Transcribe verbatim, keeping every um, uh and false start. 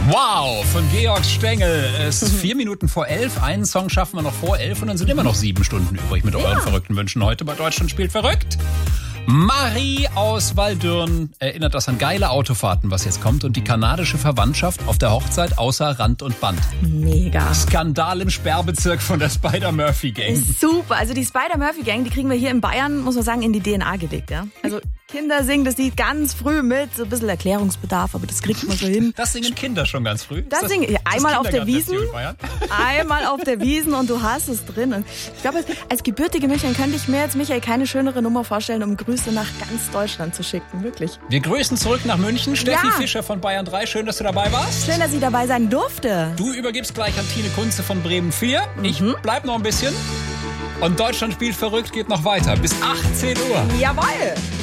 Wow, von Georg Stengel. Es ist vier Minuten vor elf. Einen Song schaffen wir noch vor elf und dann sind immer noch sieben Stunden übrig mit euren ja. verrückten Wünschen heute bei Deutschland spielt verrückt. Marie aus Waldürn erinnert das an geile Autofahrten, was jetzt kommt. Und die kanadische Verwandtschaft auf der Hochzeit außer Rand und Band. Mega. Skandal im Sperrbezirk von der Spider-Murphy-Gang. Super. Also die Spider-Murphy-Gang, die kriegen wir hier in Bayern, muss man sagen, in die D N A gelegt. Ja? Also Kinder singen das Lied ganz früh mit. So ein bisschen Erklärungsbedarf, aber das kriegt man so hin. Das singen Kinder schon ganz früh? Das, das singen ja, einmal auf der Wiesn. Einmal auf der Wiesn und du hast es drin. Und ich glaube, als gebürtige Münchnerin könnte ich mir jetzt, Michael, keine schönere Nummer vorstellen, um Grüße nach ganz Deutschland zu schicken. Wirklich. Wir grüßen zurück nach München. Steffi ja. Fischer von Bayern drei. Schön, dass du dabei warst. Schön, dass ich dabei sein durfte. Du übergibst gleich an Tine Kunze von Bremen vier. Mhm. Ich bleib noch ein bisschen. Und Deutschland spielt verrückt geht noch weiter. Bis achtzehn Uhr. Jawohl.